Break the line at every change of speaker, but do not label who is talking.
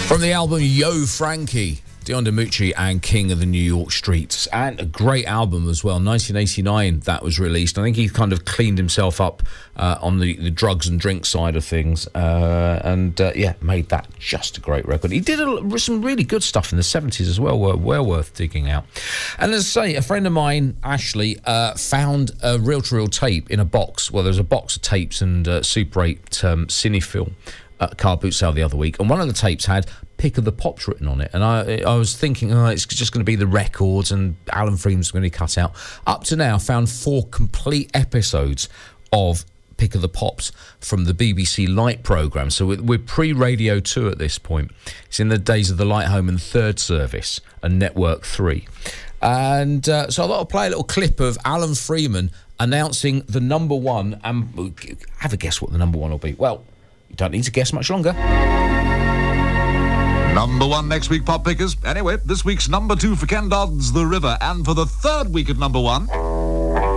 From the album Yo Frankie, Dion DiMucci and King of the New York Streets. And a great album as well. 1989 that was released. I think he kind of cleaned himself up on the drugs and drink side of things. Made that just a great record. He did some really good stuff in the 70s as well, well worth digging out. And as I say, a friend of mine, Ashley, found a reel-to-reel tape in a box. Well, there's a box of tapes and Super 8 Cinefilm car boot sale the other week, and one of the tapes had Pick of the Pops written on it, and I was thinking, it's just going to be the records and Alan Freeman's going to be cut out. Up to now, found 4 complete episodes of Pick of the Pops from the BBC Light programme. So we're pre-Radio 2 at this point. It's in the days of the Light Home and Third Service and Network 3. And so I thought I'd play a little clip of Alan Freeman announcing the number one, and have a guess what the number one will be. Well, you don't need to guess much longer.
Number 1 next week, Pop Pickers. Anyway, this week's number 2 for Ken Dodd's The River, and for the 3rd week at number 1...